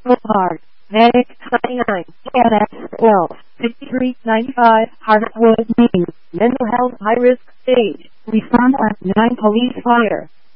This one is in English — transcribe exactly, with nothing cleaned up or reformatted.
Boulevard, Medic twenty-nine, K N X twelve, fifty-three ninety-five, Harwood, Maine. Mental health high risk stage. Respond at nine police fire.